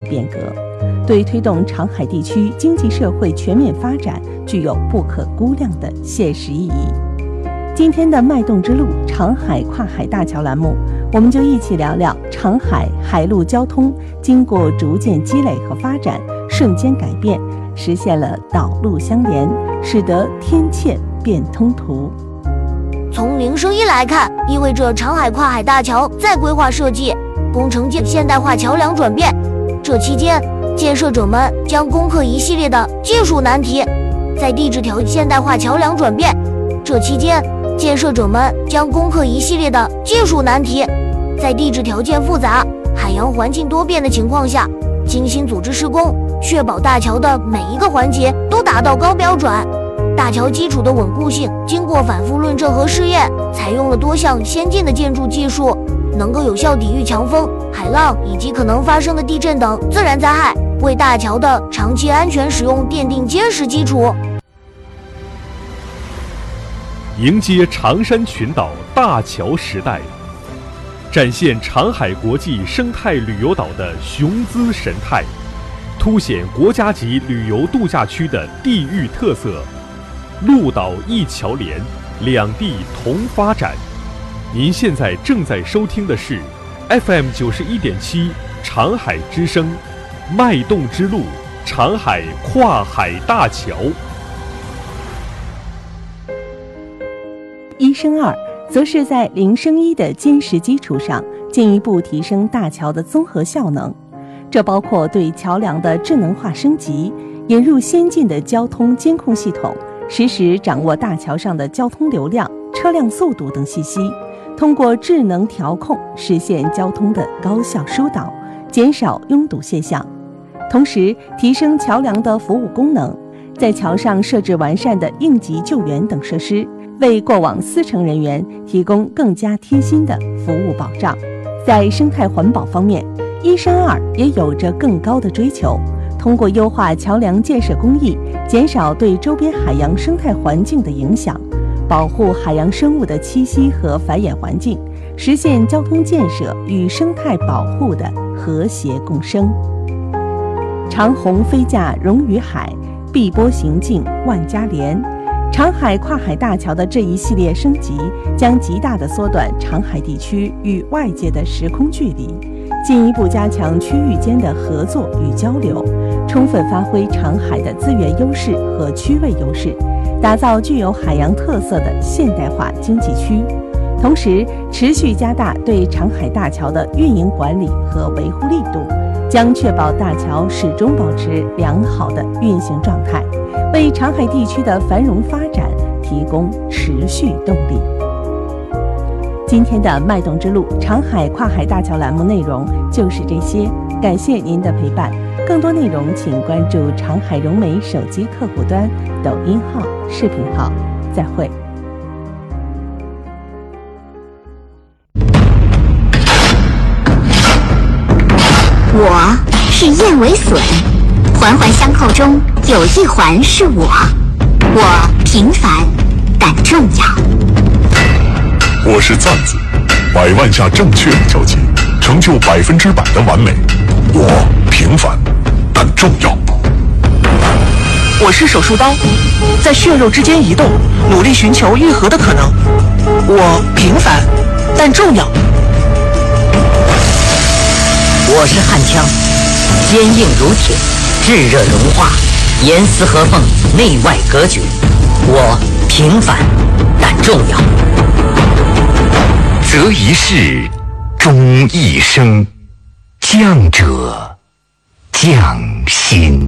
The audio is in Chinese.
变革，对推动长海地区经济社会全面发展具有不可估量的现实意义。今天的脉动之路长海跨海大桥栏目，我们就一起聊聊长海海陆交通经过逐渐积累和发展，瞬间改变，实现了岛陆相连，使得天堑变通途。 从零生一来看，意味着长海跨海大桥在规划设计、工程建现代化桥梁转变。这期间，建设者们将攻克一系列的技术难题，在地质条现代化桥梁转变。这期间，建设者们将攻克一系列的技术难题，在地质条件复杂、海洋环境多变的情况下，精心组织施工，确保大桥的每一个环节都达到高标准。大桥基础的稳固性经过反复论证和试验，采用了多项先进的建筑技术，能够有效抵御强风、海浪以及可能发生的地震等自然灾害，为大桥的长期安全使用奠定坚实基础。 迎接长山群岛大桥时代，展现长海国际生态旅游岛的雄姿神态，凸显国家级旅游度假区的地域特色。陆岛一桥连，两地同发展。您现在正在收听的是 FM 91.7长海之声，脉动之路长海跨海大桥。 一升二，则是在零升一的坚实基础上，进一步提升大桥的综合效能。这包括对桥梁的智能化升级，引入先进的交通监控系统，实时掌握大桥上的交通流量、车辆速度等信息，通过智能调控实现交通的高效疏导，减少拥堵现象。同时，提升桥梁的服务功能，在桥上设置完善的应急救援等设施，为过往司乘人员提供更加贴心的服务保障。在生态环保方面，一升二也有着更高的追求，通过优化桥梁建设工艺，减少对周边海洋生态环境的影响，保护海洋生物的栖息和繁衍环境，实现交通建设与生态保护的和谐共生。长虹飞架融于海，碧波行进万家连。长海跨海大桥的这一系列升级，将极大地缩短长海地区与外界的时空距离，进一步加强区域间的合作与交流，充分发挥长海的资源优势和区位优势，打造具有海洋特色的现代化经济区。同时，持续加大对长海大桥的运营管理和维护力度，将确保大桥始终保持良好的运行状态，为长海地区的繁荣发展提供持续动力。今天的脉动之路长海跨海大桥栏目内容就是这些，感谢您的陪伴。更多内容请关注长海融媒手机客户端、抖音号、视频号。再会。 我是燕尾笋，环环相扣中有一环是我平凡但重要。 我是赞子，100万下正确的交集，成就100%的完美。我平凡但重要。 我是手术刀，在血肉之间移动，努力寻求愈合的可能。我平凡但重要。 我是焊枪，坚硬如铁，炙热融化，严丝合缝，内外隔绝。我平凡但重要。 择一事，终一生，将者匠心。